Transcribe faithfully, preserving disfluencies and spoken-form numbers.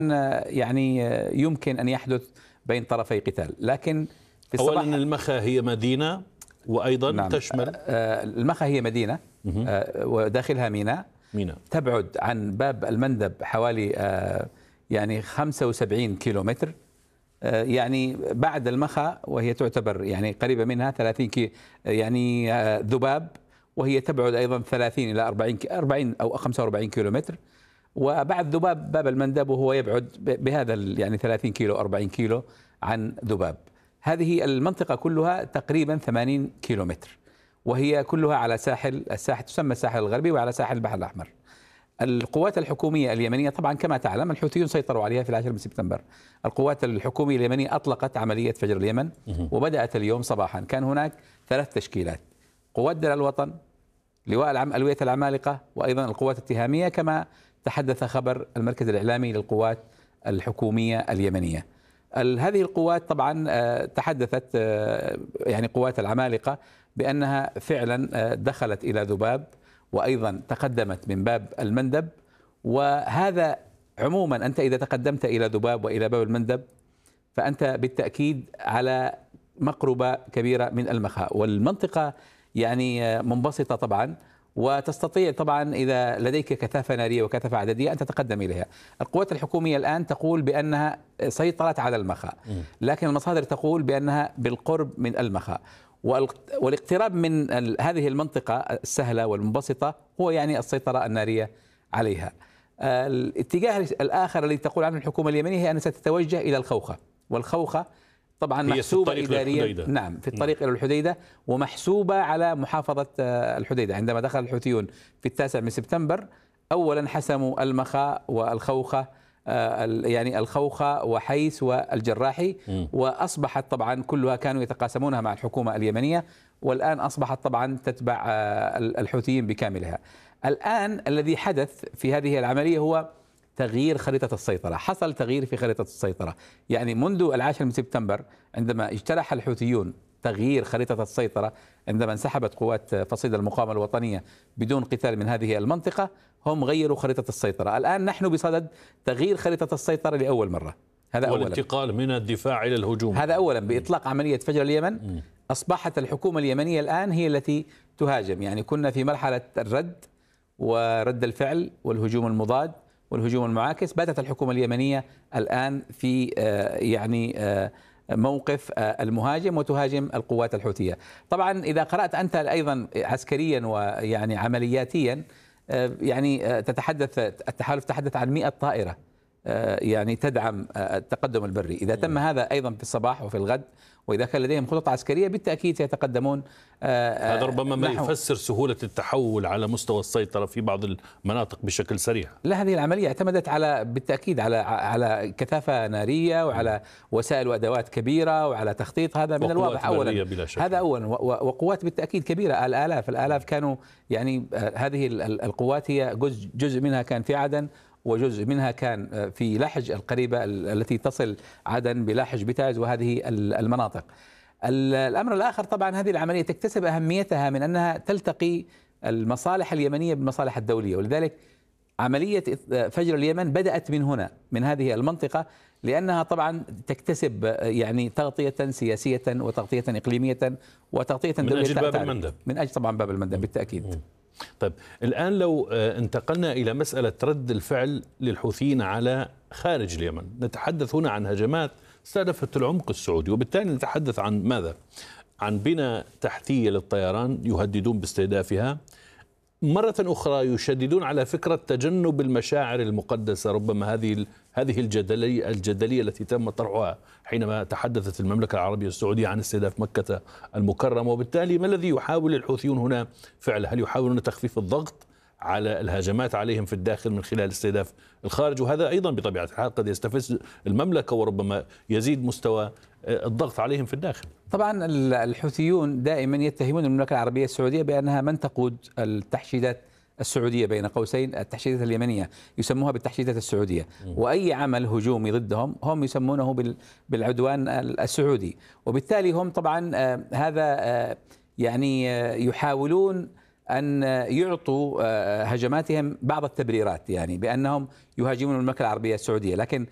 يعني يمكن أن يحدث بين طرفي قتال، لكن في الصباح أولا المخا هي مدينة وأيضا نعم تشمل المخا هي مدينة وداخلها ميناء ميناء تبعد عن باب المندب حوالي يعني خمسة وسبعين كيلومتر، يعني بعد المخا وهي تعتبر يعني قريبة منها ثلاثين كي يعني ذباب، وهي تبعد أيضا ثلاثين إلى أربعين أربعين أو خمسة وأربعين كيلومتر، وبعد ذباب باب المندب وهو يبعد بهذا يعني ثلاثين كيلو أربعين كيلو عن ذباب. هذه المنطقة كلها تقريبا ثمانين كيلومتر، وهي كلها على ساحل الساحل تسمى الساحل الغربي وعلى ساحل البحر الأحمر. القوات الحكومية اليمنية طبعا كما تعلم الحوثيون سيطروا عليها في العاشر من سبتمبر. القوات الحكومية اليمنية أطلقت عملية فجر اليمن وبدأت اليوم صباحا. كان هناك ثلاث تشكيلات: قوات درع الوطن، لواء العم ألوية العمالقة، وأيضا القوات التهامية كما تحدث خبر المركز الإعلامي للقوات الحكومية اليمنية. هذه القوات طبعا تحدثت يعني قوات العمالقة بأنها فعلا دخلت إلى ذباب وأيضا تقدمت من باب المندب. وهذا عموما أنت إذا تقدمت إلى ذباب وإلى باب المندب فأنت بالتأكيد على مقربة كبيرة من المخا، والمنطقة يعني منبسطة طبعا، وتستطيع طبعا إذا لديك كثافة نارية وكثافة عددية أن تتقدم إليها. القوات الحكومية الآن تقول بأنها سيطرت على المخا، لكن المصادر تقول بأنها بالقرب من المخا، والاقتراب من هذه المنطقة السهلة والمنبسطة هو يعني السيطرة النارية عليها. الاتجاه الآخر الذي تقول عنه الحكومة اليمنية هي أنها ستتوجه إلى الخوخة، والخوخة طبعا محسوبة إداريا نعم في الطريق إلى الحديدة، ومحسوبة على محافظة الحديدة. عندما دخل الحوثيون في التاسع من سبتمبر أولا حسموا المخا والخوخة، يعني الخوخة وحيس والجراحي، وأصبحت طبعا كلها كانوا يتقاسمونها مع الحكومة اليمنية، والآن أصبحت طبعا تتبع الحوثيين بكاملها. الآن الذي حدث في هذه العملية هو تغيير خريطة السيطرة. حصل تغيير في خريطة السيطرة، يعني منذ العاشر من سبتمبر عندما اجترح الحوثيون تغيير خريطة السيطرة، عندما انسحبت قوات فصيل المقاومة الوطنية بدون قتال من هذه المنطقة، هم غيروا خريطة السيطرة. الآن نحن بصدد تغيير خريطة السيطرة لأول مرة، هذا أولا، والانتقال من الدفاع إلى الهجوم، هذا أولا بإطلاق عملية فجر اليمن. أصبحت الحكومة اليمنية الآن هي التي تهاجم، يعني كنا في مرحلة الرد ورد الفعل والهجوم المضاد والهجوم المعاكس، باتت الحكومة اليمنية الآن في يعني موقف المهاجم وتهاجم القوات الحوثية. طبعا إذا قرأت أنت أيضا عسكريا ويعني عملياتيا، يعني تتحدث التحالف تحدث عن مئة طائرة يعني تدعم التقدم البري. إذا تم هذا أيضا في الصباح وفي الغد، وإذا كان لديهم خطط عسكرية بالتأكيد سيتقدمون. هذا ربما ما يفسر سهولة التحول على مستوى السيطرة في بعض المناطق بشكل سريع. لا، هذه العملية اعتمدت على بالتأكيد على على كثافة نارية وعلى وسائل وأدوات كبيرة وعلى تخطيط. هذا من الواضح أولا، هذا أولا، وقوات بالتأكيد كبيرة، الآلاف الآلاف كانوا يعني هذه القوات هي جزء جزء منها كان في عدن، وجزء منها كان في لحج القريبة التي تصل عدن بلحج بتاعز وهذه المناطق. الأمر الآخر طبعا هذه العملية تكتسب أهميتها من أنها تلتقي المصالح اليمنية بالمصالح الدولية، ولذلك عملية فجر اليمن بدأت من هنا، من هذه المنطقة، لأنها طبعا تكتسب يعني تغطية سياسية وتغطية إقليمية وتغطية دولية من أجل باب المندب، من أجل طبعا باب المندب بالتأكيد. طيب الآن لو انتقلنا إلى مسألة رد الفعل للحوثيين على خارج اليمن، نتحدث هنا عن هجمات استهدفت العمق السعودي، وبالتالي نتحدث عن ماذا؟ عن بنى تحتية للطيران يهددون باستهدافها، مرة أخرى يشددون على فكرة تجنب المشاعر المقدسة. ربما هذه هذه الجدلية الجدلية التي تم طرحها حينما تحدثت المملكة العربية السعودية عن استهداف مكة المكرمة. وبالتالي ما الذي يحاول الحوثيون هنا فعله؟ هل يحاولون تخفيف الضغط على الهجمات عليهم في الداخل من خلال استهداف الخارج؟ وهذا أيضا بطبيعة الحال قد يستفز المملكة وربما يزيد مستوى الضغط عليهم في الداخل. طبعا الحوثيون دائما يتهمون المملكة العربية السعودية بأنها من تقود التحشيدات السعودية، بين قوسين التحشيدات اليمنية يسموها بالتحشيدات السعودية، وأي عمل هجومي ضدهم هم يسمونه بالعدوان السعودي. وبالتالي هم طبعا هذا يعني يحاولون أن يعطوا هجماتهم بعض التبريرات، يعني بأنهم يهاجمون المملكة العربية السعودية، لكن